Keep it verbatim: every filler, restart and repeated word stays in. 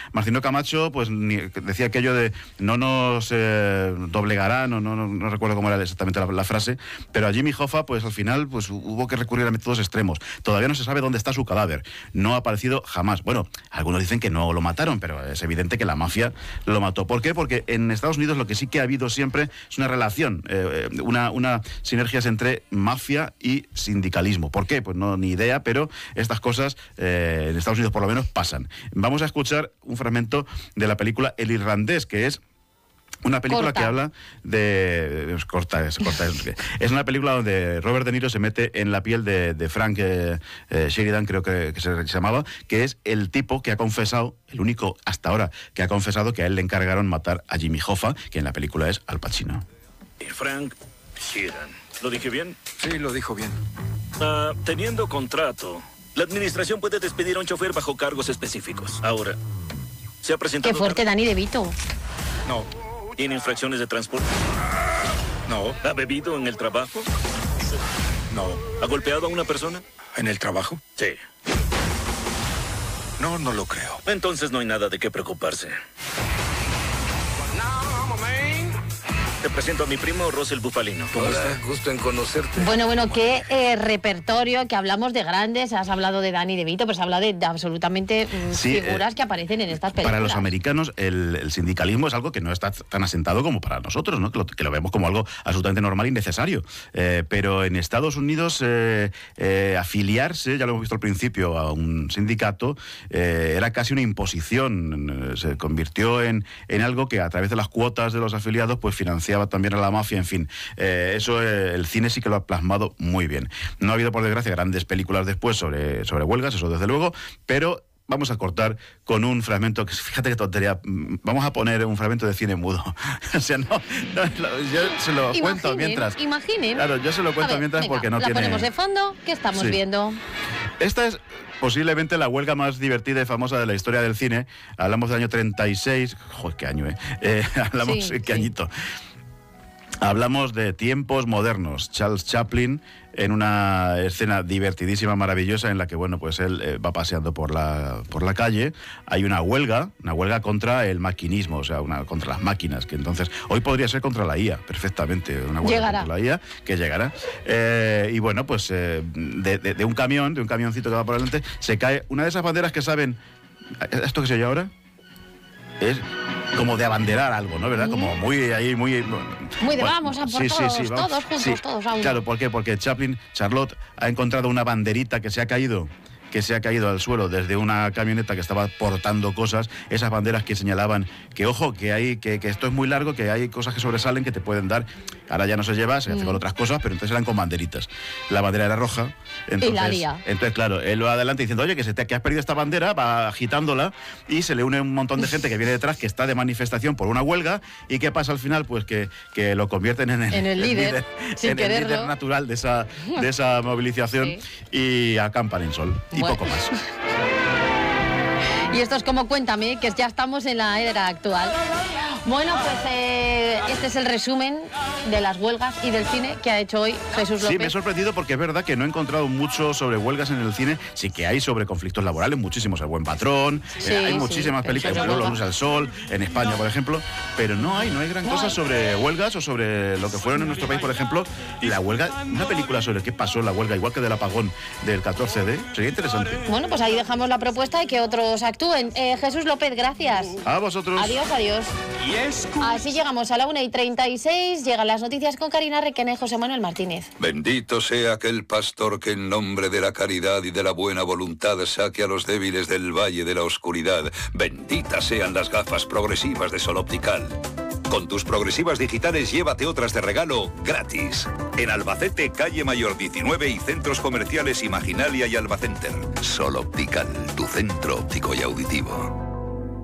Marcelino Camacho pues ni, decía aquello de no nos eh, doblegará, no, no, no, no recuerdo cómo era exactamente la, la frase, pero a Jimmy Hoffa pues al final pues hubo que recurrir a métodos extremos. Todavía no se sabe dónde está su cadáver, no ha aparecido jamás. Bueno, algunos dicen que no lo mataron, pero es evidente que la mafia lo mató. ¿Por qué? Porque en Estados Unidos lo que sí que ha habido siempre es una relación, eh, una, una sinergias entre mafia y sindicalismo. ¿Por qué? Pues no, ni idea, pero estas cosas eh, en Estados Unidos por lo menos pasan. Vamos a escuchar un fragmento de la película El Irlandés, que es una película corta. que habla de... Es corta, es corta. Es, es una película donde Robert De Niro se mete en la piel de, de Frank eh, eh, Sheridan, creo que, que se llamaba, que es el tipo que ha confesado, el único hasta ahora que ha confesado que a él le encargaron matar a Jimmy Hoffa, que en la película es Al Pacino. Frank Sheridan. ¿Lo dije bien? Sí, lo dijo bien. Uh, teniendo contrato, la administración puede despedir a un chofer bajo cargos específicos. Ahora, ¿se ha presentado... Qué fuerte, Dani DeVito. No. ¿Tiene infracciones de transporte? No. ¿Ha bebido en el trabajo? No. ¿Ha golpeado a una persona? ¿En el trabajo? Sí. No, no lo creo. Entonces no hay nada de qué preocuparse. Te presento a mi primo, Russell Bufalino. ¿Cómo está? Gusto en conocerte. Bueno, bueno, qué eh, repertorio, que hablamos de grandes, has hablado de Dani DeVito, pero se ha hablado de, de absolutamente mm, sí, figuras eh, que aparecen en estas películas. Para los americanos el, el sindicalismo es algo que no está tan asentado como para nosotros, ¿no? Que lo, que lo vemos como algo absolutamente normal y necesario. Eh, pero en Estados Unidos eh, eh, afiliarse, ya lo hemos visto al principio, a un sindicato eh, era casi una imposición. Se convirtió en, en algo que a través de las cuotas de los afiliados pues financiaba también a la mafia, en fin. Eh, eso eh, el cine sí que lo ha plasmado muy bien. No ha habido, por desgracia, grandes películas después sobre, sobre huelgas, eso desde luego, pero vamos a cortar con un fragmento que, fíjate qué tontería, vamos a poner un fragmento de cine mudo. O sea, no, no yo se lo imaginen, cuento mientras. Imaginen. Claro, yo se lo cuento ver, mientras venga, porque no la tiene... La ponemos de fondo, ¿qué estamos sí. viendo? Esta es posiblemente la huelga más divertida y famosa de la historia del cine. Hablamos del año treinta y seis, joder, qué año, ¿eh? eh hablamos, sí, qué sí. añito. Hablamos de tiempos modernos. Charles Chaplin, en una escena divertidísima, maravillosa, en la que, bueno, pues él eh, va paseando por la, por la calle. Hay una huelga, una huelga contra el maquinismo, o sea, una, contra las máquinas, que entonces, hoy podría ser contra la I A, perfectamente, una huelga llegará. contra la I A, que llegará. Eh, y bueno, pues eh, de, de, de un camión, de un camioncito que va por delante, se cae una de esas banderas que saben, ¿esto que se oye ahora? Es... como de abanderar algo, ¿no? ¿Verdad? Como muy ahí, muy... Muy de bueno, vamos a por sí, todos, sí, sí, todos juntos, sí, todos a uno. Claro, ¿por qué? Porque Chaplin, Charlotte, ha encontrado una banderita que se ha caído, que se ha caído al suelo desde una camioneta que estaba portando cosas, esas banderas que señalaban que, ojo, que hay que, que esto es muy largo, que hay cosas que sobresalen que te pueden dar. Ahora ya no se lleva, se hace mm. con otras cosas, pero entonces eran con banderitas. La bandera era roja. Entonces, y la lía. Entonces, claro, él va adelante diciendo, oye, que, se te, que has perdido esta bandera, va agitándola, y se le une un montón de gente que viene detrás, que está de manifestación por una huelga, y ¿qué pasa al final? Pues que, que lo convierten en el, en el líder, el líder, sin en el líder natural de esa, de esa movilización, sí. y acampan en sol, y bueno. poco más. Y esto es como Cuéntame, que ya estamos en la era actual. Bueno, pues eh, este es el resumen de las huelgas y del cine que ha hecho hoy Jesús López. Sí, me he sorprendido porque es verdad que no he encontrado mucho sobre huelgas en el cine. Sí que hay sobre conflictos laborales, muchísimos. El Buen Patrón, sí, eh, hay sí, muchísimas películas, por ejemplo, Luz al Sol, en España, por ejemplo. Pero no hay, no hay gran no cosa hay. sobre huelgas o sobre lo que fueron en nuestro país, por ejemplo, la huelga. Una película sobre qué pasó en la huelga, igual que del apagón del catorce de, sería interesante. Bueno, pues ahí dejamos la propuesta y que otros actúen. Eh, Jesús López, gracias. A vosotros. Adiós, adiós. Así llegamos a la una y treinta y seis, llegan las noticias con Karina Requena y José Manuel Martínez. Bendito sea aquel pastor que en nombre de la caridad y de la buena voluntad saque a los débiles del valle de la oscuridad. Benditas sean las gafas progresivas de Sol Optical. Con tus progresivas digitales llévate otras de regalo gratis. En Albacete, calle Mayor diecinueve y centros comerciales Imaginalia y Albacenter. Sol Optical, tu centro óptico y auditivo.